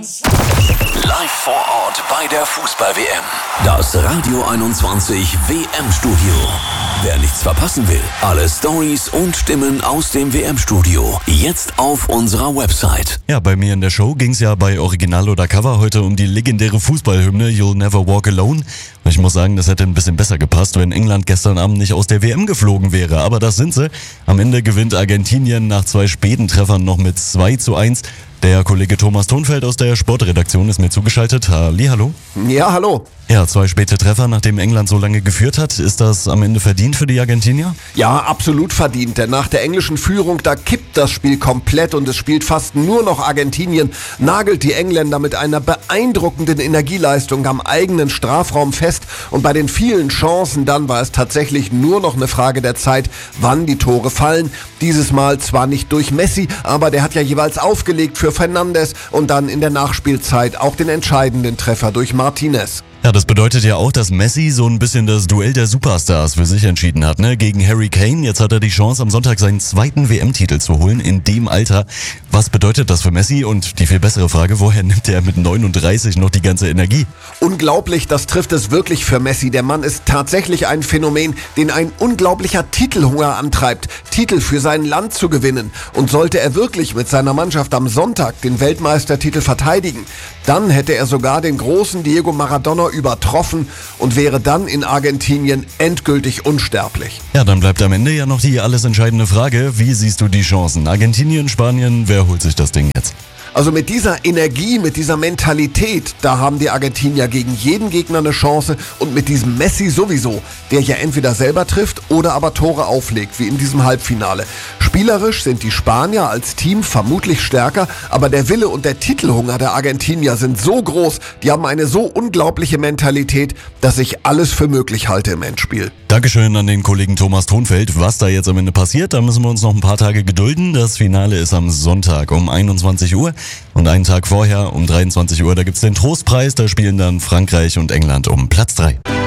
Live vor Ort bei der Fußball-WM. Das Radio 21 WM-Studio. Wer nichts verpassen will, alle Stories und Stimmen aus dem WM-Studio. Jetzt auf unserer Website. Ja, bei mir in der Show ging's ja bei Original oder Cover heute um die legendäre Fußballhymne You'll Never Walk Alone. Ich muss sagen, das hätte ein bisschen besser gepasst, wenn England gestern Abend nicht aus der WM geflogen wäre. Aber das sind sie. Am Ende gewinnt Argentinien nach 2 späten Treffern noch mit 2:1. Der Kollege Thomas Thonfeld aus der Sportredaktion ist mir zugeschaltet. Hallo. Ja, hallo. Ja, 2 späte Treffer, nachdem England so lange geführt hat. Ist das am Ende verdient für die Argentinier? Ja, absolut verdient, denn nach der englischen Führung, da kippt das Spiel komplett und es spielt fast nur noch Argentinien, nagelt die Engländer mit einer beeindruckenden Energieleistung am eigenen Strafraum fest und bei den vielen Chancen dann war es tatsächlich nur noch eine Frage der Zeit, wann die Tore fallen. Dieses Mal zwar nicht durch Messi, aber der hat ja jeweils aufgelegt für Fernandes und dann in der Nachspielzeit auch den entscheidenden Treffer durch Martinez. Ja, das bedeutet ja auch, dass Messi so ein bisschen das Duell der Superstars für sich entschieden hat, ne? Gegen Harry Kane. Jetzt hat er die Chance, am Sonntag seinen 2. WM-Titel zu holen, in dem Alter. Was bedeutet das für Messi? Und die viel bessere Frage, woher nimmt er mit 39 noch die ganze Energie? Unglaublich, das trifft es wirklich für Messi. Der Mann ist tatsächlich ein Phänomen, den ein unglaublicher Titelhunger antreibt, Titel für sein Land zu gewinnen. Und sollte er wirklich mit seiner Mannschaft am Sonntag den Weltmeistertitel verteidigen, dann hätte er sogar den großen Diego Maradona übertroffen und wäre dann in Argentinien endgültig unsterblich. Ja, dann bleibt am Ende ja noch die alles entscheidende Frage. Wie siehst du die Chancen? Argentinien, Spanien, wer holt sich das Ding jetzt? Also mit dieser Energie, mit dieser Mentalität, da haben die Argentinier gegen jeden Gegner eine Chance und mit diesem Messi sowieso, der ja entweder selber trifft oder aber Tore auflegt, wie in diesem Halbfinale. Spielerisch sind die Spanier als Team vermutlich stärker, aber der Wille und der Titelhunger der Argentinier sind so groß, die haben eine so unglaubliche Mentalität, dass ich alles für möglich halte im Endspiel. Dankeschön an den Kollegen Thomas Thonfeld. Was da jetzt am Ende passiert, da müssen wir uns noch ein paar Tage gedulden. Das Finale ist am Sonntag um 21 Uhr. Und einen Tag vorher, um 23 Uhr, da gibt's den Trostpreis. Da spielen dann Frankreich und England um Platz 3.